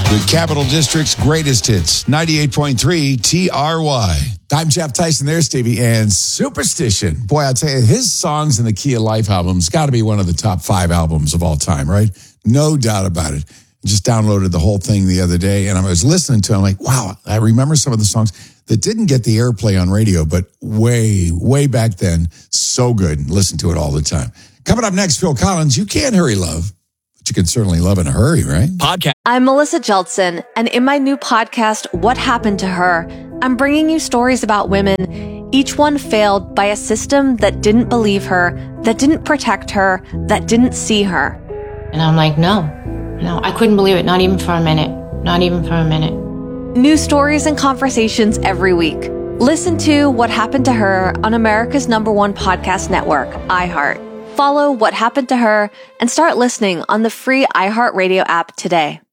The Capital District's greatest hits, 98.3 TRY. I'm Jeff Tyson there, Stevie, and Superstition. Boy, I'll tell you, his songs in the Key of Life album's got to be one of the top 5 albums of all time, right? No doubt about it. Just downloaded the whole thing the other day, and I was listening to it. I'm like, wow, I remember some of the songs that didn't get the airplay on radio, but way back then, so good. Listen to it all the time. Coming up next, Phil Collins. You can't hurry love, but you can certainly love in a hurry, right? Podcast. I'm Melissa Jeltsin, and in my new podcast, What Happened to Her, I'm bringing you stories about women, each one failed by a system that didn't believe her, that didn't protect her, that didn't see her. And I'm like, no, I couldn't believe it, not even for a minute, not even for a minute. New stories and conversations every week. Listen to What Happened to Her on America's #1 podcast network, iHeart. Follow What Happened to Her and start listening on the free iHeartRadio app today.